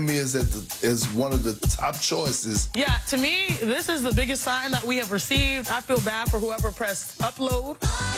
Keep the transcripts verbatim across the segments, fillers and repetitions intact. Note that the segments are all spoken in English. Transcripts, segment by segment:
Me is at the, is one of the top choices. Yeah, to me, this is the biggest sign that we have received. I feel bad for whoever pressed upload.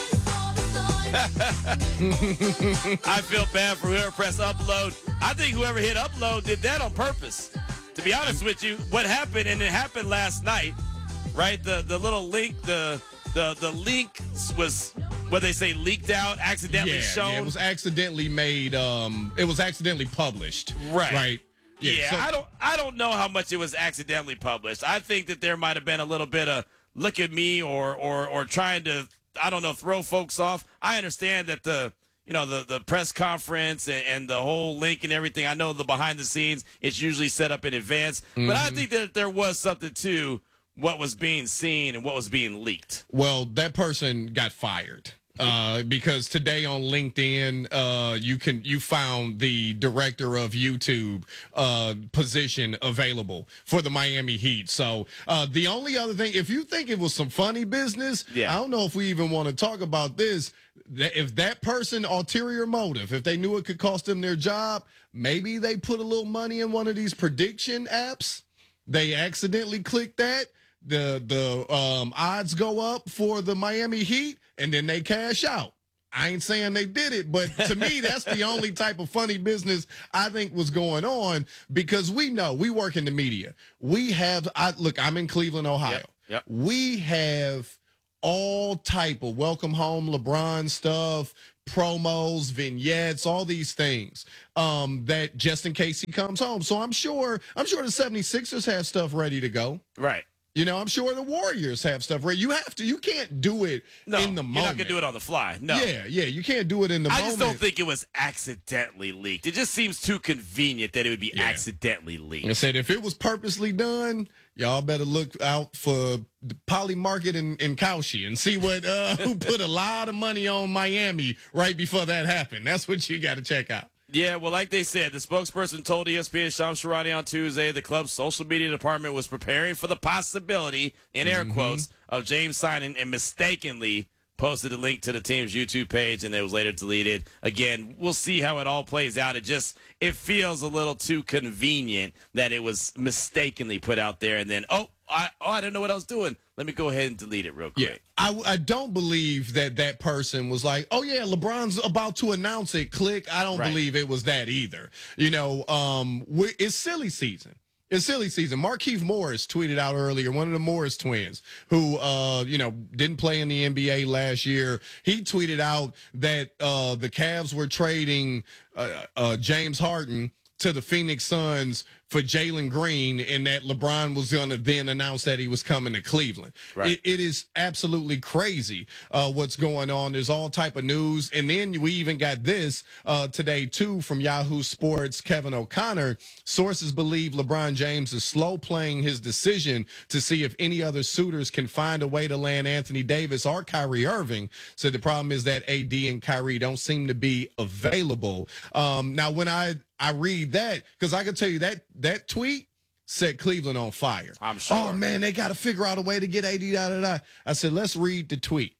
I feel bad for whoever pressed upload. I think whoever hit upload did that on purpose. To be honest with you, what happened, and it happened last night, right? The the little link, the the the link was what they say leaked out, accidentally yeah, shown. Yeah, it was accidentally made. Um, it was accidentally published. Right. Right. Yeah, Yeah, so, I don't I don't know how much it was accidentally published. I think that there might have been a little bit of look at me or or or trying to, I don't know, throw folks off. I understand that the you know the the press conference and, and the whole link and everything. I know the behind the scenes, it's usually set up in advance. Mm-hmm. But I think that there was something to what was being seen and what was being leaked. Well, that person got fired. Uh, because today on LinkedIn, uh, you can you found the director of YouTube uh, position available for the Miami Heat. So uh, the only other thing, if you think it was some funny business, yeah. I don't know if we even want to talk about this. If that person, ulterior motive, if they knew it could cost them their job, maybe they put a little money in one of these prediction apps. They accidentally clicked that. The the um, odds go up for the Miami Heat, and then they cash out. I ain't saying they did it, but to me, that's the only type of funny business I think was going on, because we know, we work in the media. We have, I look, I'm in Cleveland, Ohio. Yep, yep. We have all type of welcome home LeBron stuff, promos, vignettes, all these things um, that just in case he comes home. So I'm sure, I'm sure the seventy-sixers have stuff ready to go. Right. You know, I'm sure the Warriors have stuff ready. You have to. You can't do it no, in the moment. You're not going to do it on the fly. No. Yeah, yeah. You can't do it in the I moment. I just don't think it was accidentally leaked. It just seems too convenient that it would be yeah. accidentally leaked. I said if it was purposely done, y'all better look out for the Poly Market in, in Cauchy and see what uh, who put a lot of money on Miami right before that happened. That's what you got to check out. Yeah, well, like they said, the spokesperson told E S P N Shams Charania on Tuesday the club's social media department was preparing for the possibility, in air mm-hmm. quotes, of James signing, and mistakenly posted a link to the team's YouTube page, and it was later deleted. Again, we'll see how it all plays out. It just it feels a little too convenient that it was mistakenly put out there, and then, oh, I, oh, I didn't know what I was doing. Let me go ahead and delete it real quick. Yeah, I, I don't believe that that person was like, oh, yeah, LeBron's about to announce it. Click. I don't right. believe it was that either. You know, um, we, it's silly season. It's silly season. Markieff Morris tweeted out earlier, one of the Morris twins, who, uh, you know, didn't play in the N B A last year. He tweeted out that uh, the Cavs were trading uh, uh, James Harden to the Phoenix Suns for Jalen Green, and that LeBron was going to then announce that he was coming to Cleveland. Right. It, it is absolutely crazy uh, what's going on. There's all type of news. And then we even got this uh, today, too, from Yahoo Sports, Kevin O'Connor. Sources believe LeBron James is slow playing his decision to see if any other suitors can find a way to land Anthony Davis or Kyrie Irving. So the problem is that A D and Kyrie don't seem to be available. Um, now, when I, I read that, because I can tell you that that tweet set Cleveland on fire. I'm sure. Oh, man, they got to figure out a way to get A D, da, da, da. I said, let's read the tweet.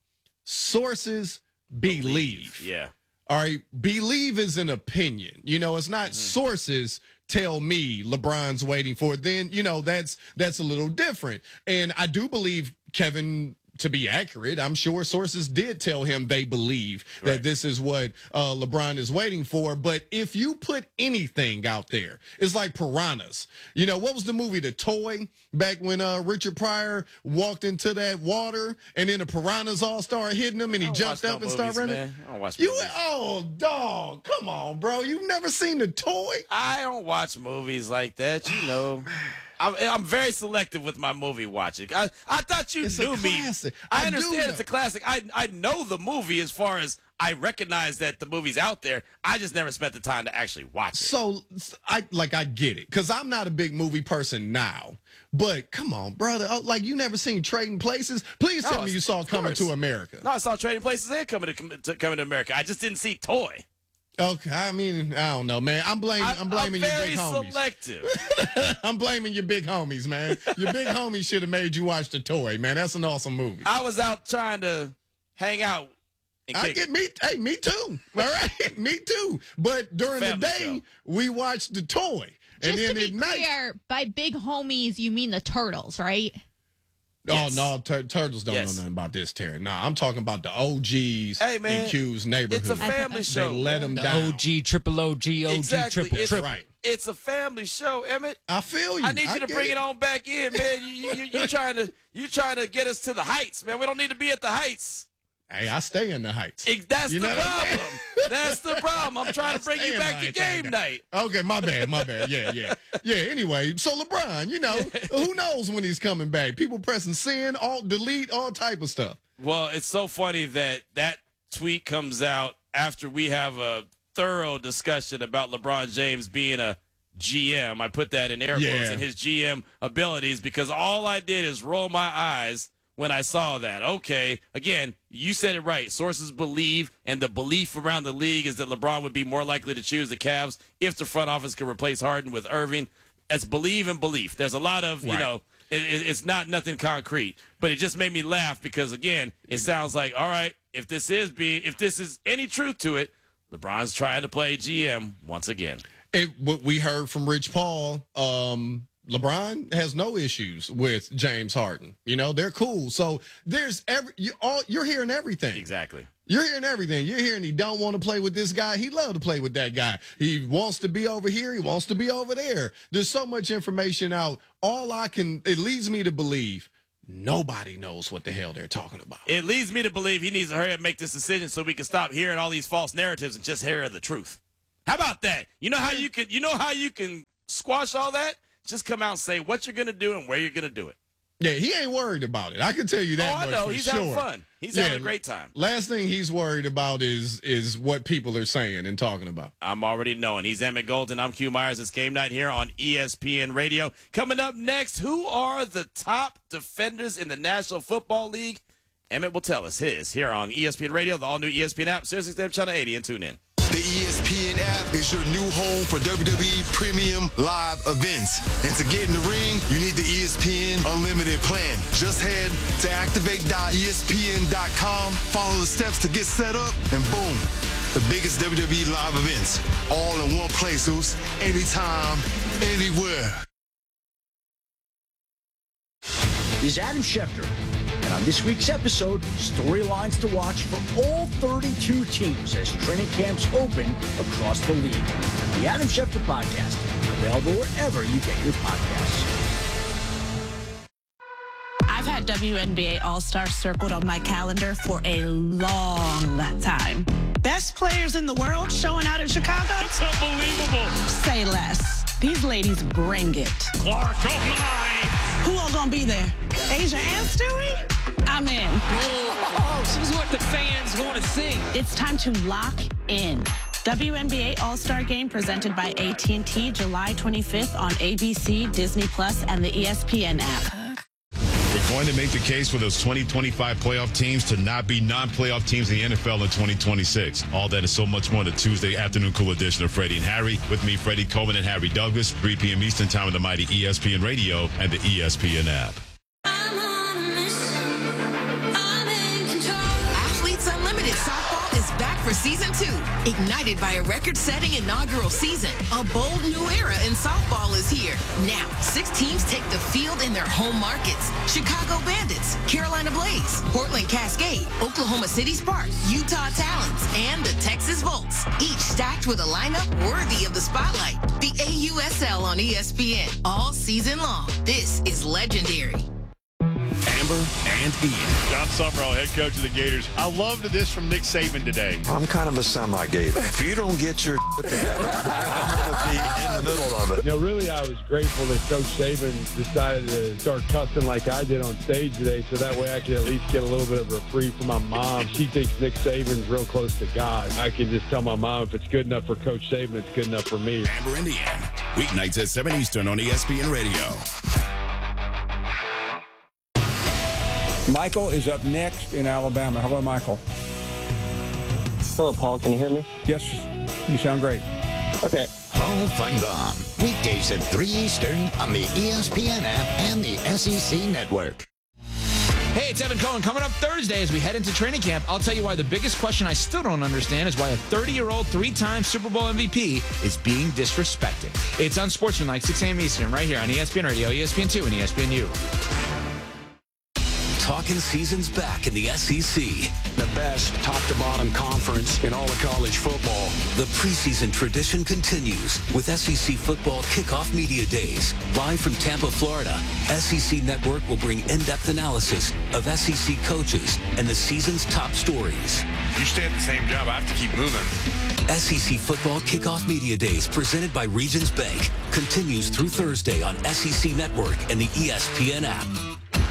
Sources believe. believe. Yeah. All right. Believe is an opinion. You know, it's not mm-hmm. sources tell me LeBron's waiting for it. Then, you know, that's that's a little different. And I do believe Kevin, to be accurate, I'm sure sources did tell him they believe right. that this is what uh, LeBron is waiting for. But if you put anything out there, it's like piranhas. You know, what was the movie, The Toy, back when uh, Richard Pryor walked into that water and then the piranhas all started hitting him and he jumped up no and started running? Man. I don't watch you, movies. Oh, dog, come on, bro. You've never seen The Toy? I don't watch movies like that, you know. I'm, I'm very selective with my movie watching. I, I thought you it's knew me. I, I understand it's a classic. I I know the movie as far as I recognize that the movie's out there. I just never spent the time to actually watch it. So, I like I get it, because I'm not a big movie person now. But come on, brother. Like, you never seen Trading Places? Please tell no, me you saw Coming to America. No, I saw Trading Places and Coming to, to Coming to America. I just didn't see Toy. Okay, I mean, I don't know, man. I'm blaming, I'm blaming I'm your big very homies. selective. I'm blaming your big homies, man. Your big homies should have made you watch The Toy, man. That's an awesome movie. I was out trying to hang out. And I get me, hey, me too. All right, me too. But during the day, show. we watched The Toy. and Just then to be at night. clear, by big homies, you mean the turtles, right? Yes. Oh no, tur- turtles don't Yes. know nothing about this, Terry. Nah, I'm talking about the O Gs Hey, man, in Q's neighborhood. It's a family they show. let them The down. O G, triple O G, O G, Exactly. triple It's, triple. right. it's a family show, Emmett. I feel you. I need you to get bring it on back in, man. You, you, you, you trying to you trying to get us to the heights, man. We don't need to be at the heights. Hey, I stay in the heights. It- that's You the know what I'm problem. That's the problem. I'm trying to bring you Stay in back the to heights, game I night. Okay, my bad, my bad. Yeah, yeah. Yeah, anyway, so LeBron, you know, who knows when he's coming back? People pressing send, all delete, all type of stuff. Well, it's so funny that that tweet comes out after we have a thorough discussion about LeBron James being a G M. I put that in air quotes, Yeah. and his G M abilities, because all I did is roll my eyes when I saw that. Okay, again, you said it right. Sources believe, and the belief around the league is that LeBron would be more likely to choose the Cavs if the front office could replace Harden with Irving. That's believe and belief. There's a lot of, you Right. know, it, it, it's not nothing concrete, but it just made me laugh because, again, it sounds like, all right, if this is being, if this is any truth to it, LeBron's trying to play G M once again. It, what we heard from Rich Paul, um, LeBron has no issues with James Harden. You know, they're cool. So there's every you all you're hearing everything. Exactly. You're hearing everything. You're hearing he don't want to play with this guy. He love to play with that guy. He wants to be over here. He wants to be over there. There's so much information out. All I can, it leads me to believe nobody knows what the hell they're talking about. It leads me to believe he needs to hurry up and make this decision so we can stop hearing all these false narratives and just hear the truth. How about that? You know how you can, you know how you can squash all that? Just come out and say what you're going to do and where you're going to do it. Yeah, he ain't worried about it. I can tell you that Oh, I much know. for He's sure. having fun. He's having a great time. Last thing he's worried about is is what people are saying and talking about. I'm already knowing. He's Emmett Golden. I'm Q Myers. It's Game Night here on E S P N Radio. Coming up next, who are the top defenders in the National Football League? Emmett will tell us his here on E S P N Radio, the all-new E S P N app, Sirius X M Channel eighty, and tune in. The E S P N app is your new home for W W E Premium Live events. And to get in the ring, you need the E S P N Unlimited plan. Just head to activate dot E S P N dot com, follow the steps to get set up, and boom, the biggest W W E live events, all in one place, Zeus, anytime, anywhere. This is Adam Schefter, and on this week's episode, storylines to watch for all thirty-two teams as training camps open across the league. The Adam Schefter Podcast, available wherever you get your podcasts. I've had W N B A All-Star circled on my calendar for a long time. Best players in the world showing out in Chicago? It's unbelievable. Say less. These ladies bring it. Clark, oh my. Who all gonna be there? Asia and Stewie? I'm in. Oh, this is what the fans want to see. It's time to lock in. W N B A All-Star Game presented by A T and T, July twenty-fifth on A B C, Disney Plus, and the E S P N app. We're going to make the case for those twenty twenty-five playoff teams to not be non-playoff teams in the N F L in twenty twenty-six. All that and so much more on the Tuesday afternoon cool edition of Freddie and Harry. With me, Freddie Coleman and Harry Douglas, three p.m. Eastern time on the mighty E S P N Radio and the E S P N app. Athletes Unlimited Softball is back for season two. Ignited by a record-setting inaugural season, a bold new era in softball is here. Now, six teams take the field in their home markets. Chicago Bandits, Carolina Blaze, Portland Cascade, Oklahoma City Sparks, Utah Talons, and the Texas Volts. Each stacked with a lineup worthy of the spotlight. The A U S L on E S P N all season long. This is legendary. Amber and Ian. John Summerall, head coach of the Gators. I loved this from Nick Saban today. I'm kind of a semi-Gator. If you don't get your together, I'm going to be in the middle of it. You know, really, I was grateful that Coach Saban decided to start cussing like I did on stage today, so that way I could at least get a little bit of a reprieve from my mom. She thinks Nick Saban's real close to God. I can just tell my mom if it's good enough for Coach Saban, it's good enough for me. Amber and Ian. Weeknights at seven Eastern on E S P N Radio. Michael is up next in Alabama. Hello, Michael. Hello, Paul. Can you hear me? Yes, you sound great. Okay. Paul Feinbaum, weekdays at three Eastern on the E S P N app and the S E C Network. Hey, it's Evan Cohen. Coming up Thursday as we head into training camp, I'll tell you why the biggest question I still don't understand is why a thirty-year-old, three-time Super Bowl M V P is being disrespected. It's Unsportsmanlike, six a.m. Eastern, right here on E S P N Radio, E S P N two, and E S P N U. Talking season's back in the S E C. The best top-to-bottom conference in all of college football. The preseason tradition continues with S E C Football Kickoff Media Days. Live from Tampa, Florida, S E C Network will bring in-depth analysis of S E C coaches and the season's top stories. You stay at the same job, I have to keep moving. S E C Football Kickoff Media Days, presented by Regions Bank, continues through Thursday on S E C Network and the E S P N app.